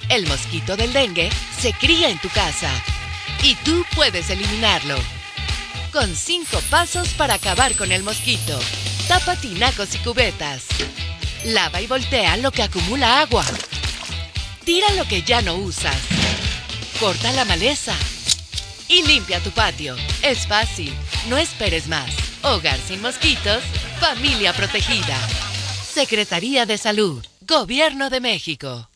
El mosquito del dengue se cría en tu casa y tú puedes eliminarlo. Con 5 pasos para acabar con el mosquito. Tapa tinacos y cubetas. Lava y voltea lo que acumula agua. Tira lo que ya no usas. Corta la maleza. Y limpia tu patio. Es fácil. No esperes más. Hogar sin mosquitos. Familia protegida. Secretaría de Salud. Gobierno de México.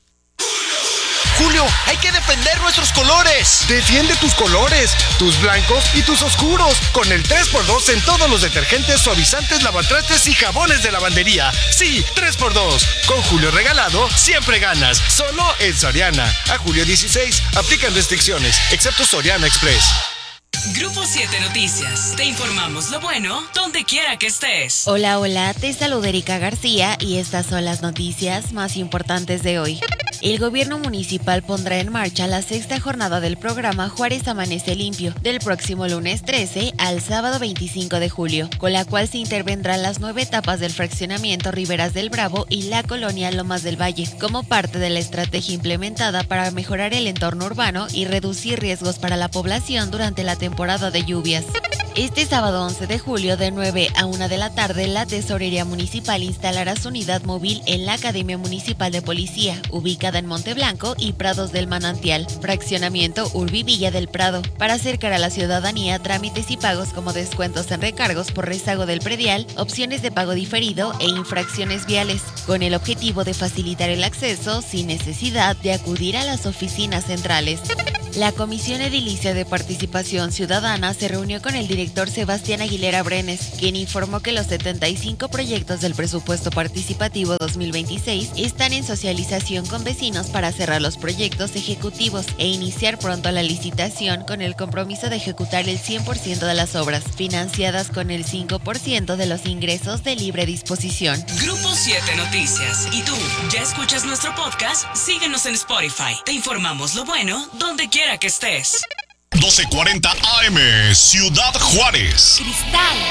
Julio, hay que defender nuestros colores. Defiende tus colores, tus blancos y tus oscuros, con el 3x2 en todos los detergentes, suavizantes, lavatrastes y jabones de lavandería. Sí, 3x2. Con Julio regalado, siempre ganas. Solo en Soriana. A julio 16, aplican restricciones, excepto Soriana Express. Grupo 7 Noticias. Te informamos lo bueno donde quiera que estés. Hola, hola, te saluda Erika García y estas son las noticias más importantes de hoy. El gobierno municipal pondrá en marcha la 6ª jornada del programa Juárez Amanece Limpio, del próximo lunes 13 al sábado 25 de julio, con la cual se intervendrán las 9 etapas del fraccionamiento Riberas del Bravo y la colonia Lomas del Valle, como parte de la estrategia implementada para mejorar el entorno urbano y reducir riesgos para la población durante la temporada de lluvias. Este sábado 11 de julio de 9 a 1 de la tarde, la Tesorería Municipal instalará su unidad móvil en la Academia Municipal de Policía, ubicada en Monteblanco y Prados del Manantial, fraccionamiento Urbivilla del Prado, para acercar a la ciudadanía trámites y pagos como descuentos en recargos por rezago del predial, opciones de pago diferido e infracciones viales, con el objetivo de facilitar el acceso sin necesidad de acudir a las oficinas centrales. La Comisión Edilicia de Participación Ciudadana se reunió con el director Sebastián Aguilera Brenes, quien informó que los 75 proyectos del presupuesto participativo 2026 están en socialización con vecinos para cerrar los proyectos ejecutivos e iniciar pronto la licitación con el compromiso de ejecutar el 100% de las obras, financiadas con el 5% de los ingresos de libre disposición. Grupo 7 Noticias. ¿Y tú, ya escuchas nuestro podcast? Síguenos en Spotify. Te informamos lo bueno donde quiera que estés. 1240 AM, Ciudad Juárez. Cristal